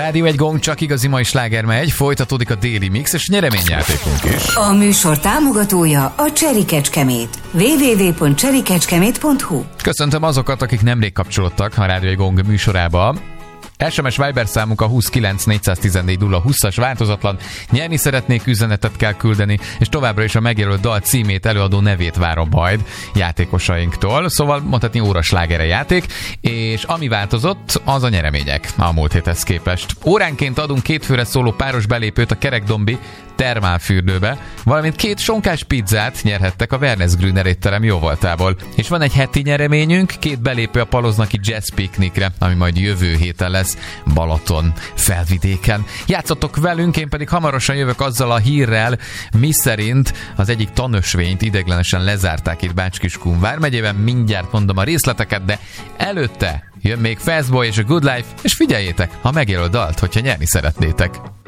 Rádió egy gong, csak igazi mai sláger megy, folytatódik a déli mix és nyereményjátékunk is. A műsor támogatója a Cherry Kecskemét. www.cherrykecskemét.hu. Köszöntöm azokat, akik nemrég kapcsolódtak a Rádió egy gong műsorába. SMS Viber számunk a 29 414 020-as változatlan. Nyerni szeretnék, üzenetet kell küldeni, és továbbra is a megjelölt dal címét, előadó nevét várom majd játékosainktól. Szóval mondhatni óraslágere játék, és ami változott, az a nyeremények a múlt héthez képest. Óránként adunk 2 főre szóló páros belépőt a Kerekdombi termálfürdőbe, valamint 2 sonkás pizzát nyerhettek a Wernes Grüner étterem jóvoltából. És van egy heti nyereményünk, 2 belépő a Paloznaki Jazz Picnicre, ami majd jövő héten lesz Balaton felvidéken. Játszatok velünk, én pedig hamarosan jövök azzal a hírrel, miszerint az egyik tanösvényt ideiglenesen lezárták itt Bács-Kiskun vármegyében. Mindjárt mondom a részleteket, de előtte jön még Fastboy és a Good Life, és figyeljétek a megjelölt dalt, hogyha nyerni szeretnétek.